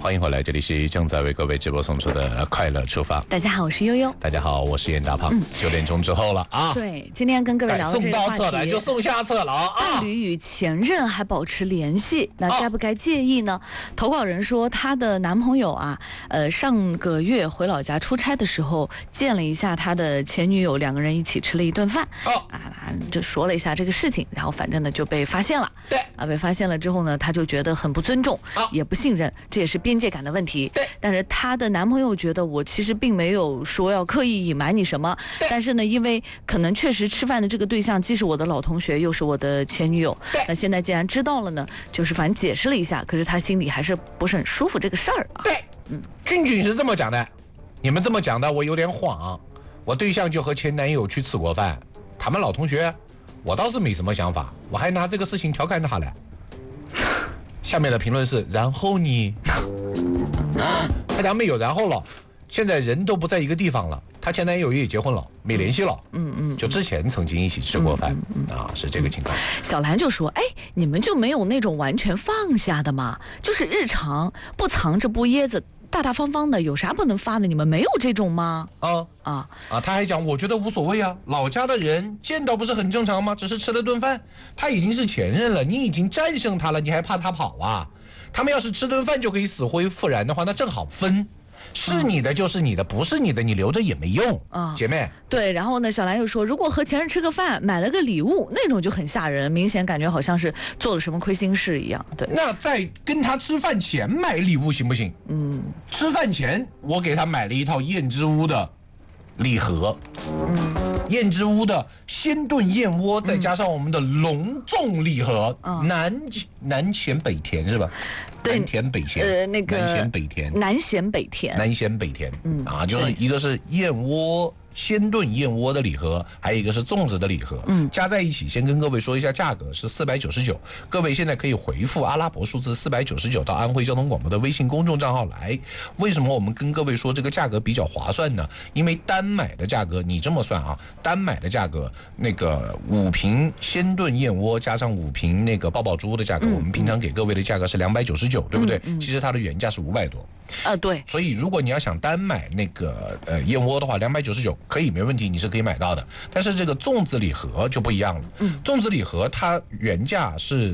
欢迎回来，这里是正在为各位直播送出的快乐出发。 大家好，我是悠悠。 大家好，我是严大胖。9点钟之后了啊。 对，今天跟各位聊的这个话题， 送到册来就送下册了啊。 伴侣与前任还保持联系，那该不该介意呢？投稿人说，她的男朋友啊，上个月回老家出差的时候，见了一下他的前女友，两个人一起吃了一顿饭。就说了一下这个事情，然后反正呢就被发现了。 对啊，被发现了之后呢，他就觉得很不尊重，也不信任，这也是边界感的问题。 对， 但是她的男朋友觉得我其实并没有说要刻意隐瞒你什么，但是呢，因为可能确实吃饭的这个对象既是我的老同学，又是我的前女友，那现在既然知道了呢，就是反正解释了一下，可是他心里还是不是很舒服这个事儿啊。 对，俊是这么讲的，你们这么讲的我有点慌。我对象就和前男友去吃过饭，他们老同学，我倒是没什么想法，我还拿这个事情调侃他嘞。下面的评论是，然后你他俩没有然后了，现在人都不在一个地方了，他前男友也结婚了，没联系了。就之前曾经一起吃过饭是这个情况。 小兰就说，你们就没有那种完全放下的吗？就是日常不藏着不掖着，大大方方的，有啥不能发的？你们没有这种吗？ 他还讲，我觉得无所谓啊，老家的人见到不是很正常吗？只是吃了顿饭，他已经是前任了，你已经战胜他了，你还怕他跑啊？他们要是吃顿饭就可以死灰复燃的话，那正好分。是你的就是你的，不是你的你留着也没用姐妹。 对，然后呢，小兰又说，如果和前任吃个饭，买了个礼物，那种就很吓人，明显感觉好像是做了什么亏心事一样。对， 那在跟他吃饭前买礼物行不行？吃饭前我给他买了一套燕之屋的礼盒，燕之屋的鲜炖燕窝，再加上我们的隆重礼盒，南咸北甜是吧？ 对， 南甜北咸， 那个南咸北甜， 南咸北甜， 南咸北甜，就是一个是燕窝。鲜炖燕窝的礼盒，还有一个是粽子的礼盒，加在一起，先跟各位说一下价格是499，各位现在可以回复阿拉伯数字499到安徽交通广播的微信公众账号来。为什么我们跟各位说这个价格比较划算呢？因为单买的价格，你这么算啊，单买的价格，那个5瓶鲜炖燕窝加上5瓶那个爆爆猪的价格，我们平常给各位的价格是299，对不对？其实它的原价是500多。 对。 所以如果你要想单买那个燕窝的话，299可以没问题，你是可以买到的。但是这个粽子礼盒就不一样了。粽子礼盒它原价是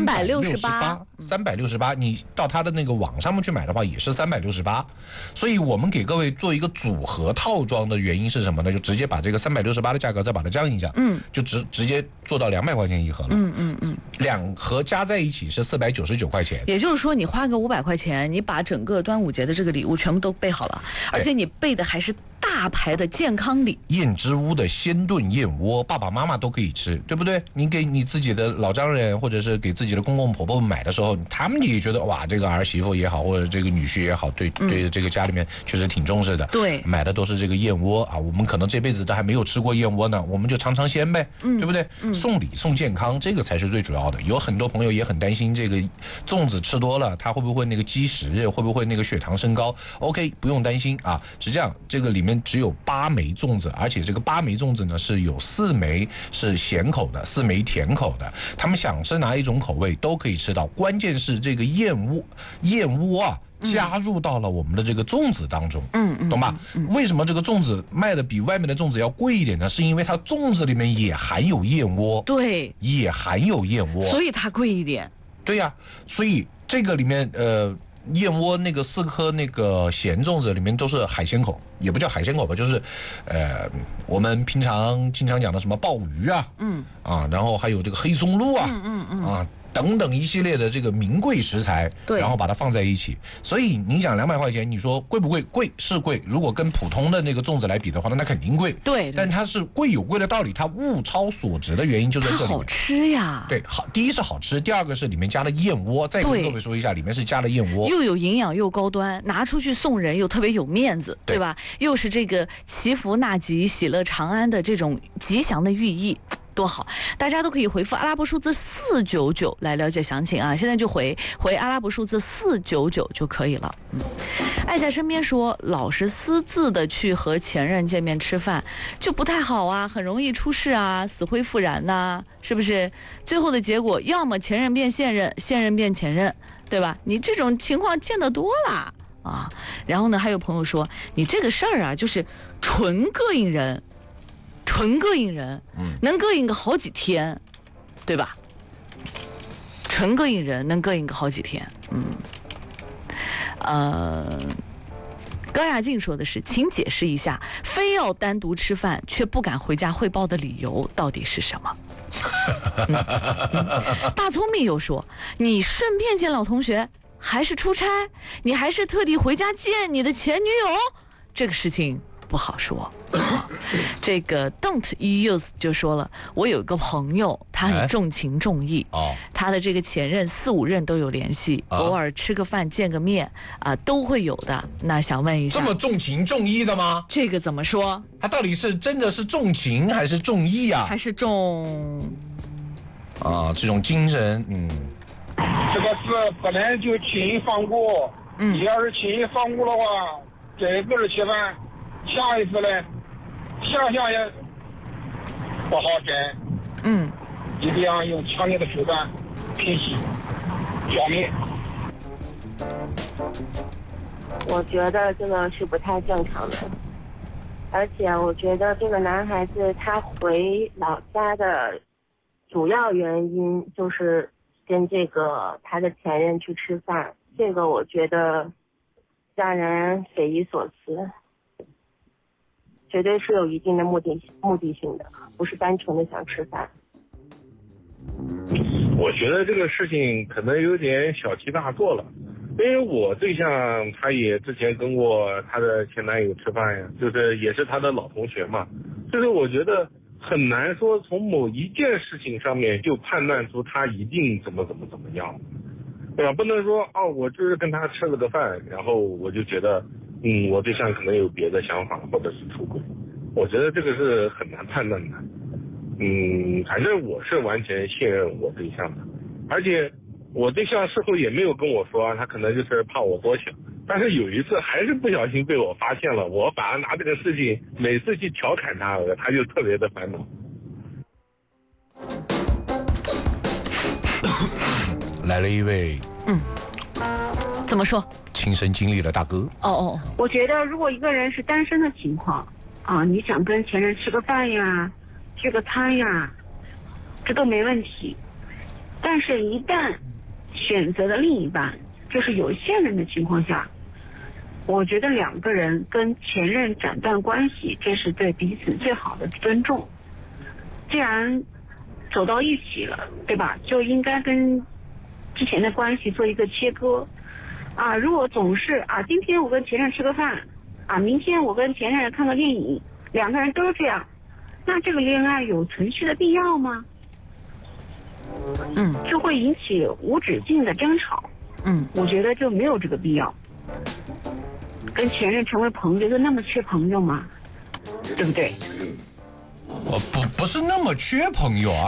368，你到它的那个网上面去买的话也是368。所以我们给各位做一个组合套装的原因是什么呢？就直接把这个368的价格再把它降一下，就直接做到200块钱一盒了。两盒加在一起是499块钱。 也就是说，你花个500块钱，你把整个端午节的这个礼物全部都备好了，而且你备的还是大牌的健康礼。 燕之屋的鲜炖燕窝，爸爸妈妈都可以吃，对不对？你给你自己的老丈人或者是给自己的公公婆婆买的时候，他们也觉得哇，这个儿媳妇也好，或者这个女婿也好，对这个家里面确实挺重视的。对，买的都是这个燕窝啊，我们可能这辈子都还没有吃过燕窝呢，我们就尝尝鲜呗，对不对？送礼送健康，这个才是最主要的。有很多朋友也很担心这个粽子吃多了，他会不会那个积食，会不会那个血糖升高 ？OK， 不用担心啊，是这样，这个里面只有8枚粽子，而且这个8枚粽子呢是有4枚是咸口的，4枚甜口的，他们想吃哪一种口味都可以吃到。关键是这个燕窝啊加入到了我们的这个粽子当中，懂吧？为什么这个粽子卖的比外面的粽子要贵一点呢？是因为它粽子里面也含有燕窝，对，也含有燕窝，所以它贵一点。对呀，所以这个里面燕窝那个4颗那个咸粽子里面都是海鲜口，也不叫海鲜口吧，就是我们平常经常讲的什么鲍鱼啊，然后还有这个黑松露啊，等等一系列的这个名贵食材，然后把它放在一起。所以你想200块钱，你说贵不贵？贵是贵。如果跟普通的那个粽子来比的话，那肯定贵。对，但它是贵有贵的道理，它物超所值的原因就在这里。它好吃呀。对，好，第一是好吃，第二个是里面加了燕窝。再跟各位说一下，里面是加了燕窝，又有营养又高端，拿出去送人又特别有面子，对吧？又是这个祈福纳吉、喜乐长安的这种吉祥的寓意。多好，大家都可以回复阿拉伯数字499来了解详情啊！现在就回阿拉伯数字499就可以了。爱在身边说，老是私自的去和前任见面吃饭，就不太好啊，很容易出事啊，死灰复燃呐，是不是？最后的结果，要么前任变现任，现任变前任， 对吧？你这种情况见得多了啊。然后呢，还有朋友说，你这个事儿啊，就是纯膈应人，能膈应个好几天，对吧？纯膈应人，能膈应个好几天。高亚静说的是，请解释一下，非要单独吃饭却不敢回家汇报的理由到底是什么？大聪明又说，你顺便见老同学，还是出差？你还是特地回家见你的前女友？这个事情不好说。这个 Don't use 就说了，我有一个朋友，他很重情重义，他的这个前任4、5任都有联系，偶尔吃个饭见个面啊，都会有的。那想问一下， 这么重情重义的吗？ 这个怎么说？ 他到底是真的是重情还是重义啊？ 还是重这种精神， 这个事本来就轻易放过，你要是轻易放过的话，这个日吃饭，下一次呢，下也不好改，一定要用强烈的手段平息消灭。 我觉得这个是不太正常的，而且我觉得这个男孩子他回老家的主要原因就是跟这个他的前任去吃饭，这个我觉得让人匪夷所思，绝对是有一定的目的性的，不是单纯的想吃饭。 我觉得这个事情可能有点小题大做了，因为我对象他也之前跟过他的前男友吃饭呀，就是也是他的老同学嘛，就是我觉得很难说从某一件事情上面就判断出他一定怎么样，对吧？不能说我就是跟他吃了个饭，然后我就觉得我对象可能有别的想法或者是出轨，我觉得这个是很难判断的。反正我是完全信任我对象的，而且我对象事后也没有跟我说，他可能就是怕我多想，但是有一次还是不小心被我发现了，我反而拿这个事情每次去调侃他，他就特别的烦恼。 来了一位怎么说？ 亲身经历的大哥。 我觉得如果一个人是单身的情况你想跟前任吃个饭呀，聚个餐呀，这都没问题。但是一旦选择了另一半，就是有现任的情况下，我觉得两个人跟前任斩断关系，这是对彼此最好的尊重。既然走到一起了，对吧，就应该跟之前的关系做一个切割如果总是今天我跟前任吃个饭明天我跟前任看个电影，两个人都这样，那这个恋爱有存续的必要吗？就会引起无止境的争吵。我觉得就没有这个必要。跟前任成为朋友，就那么缺朋友吗？对不对？ 不是那么缺朋友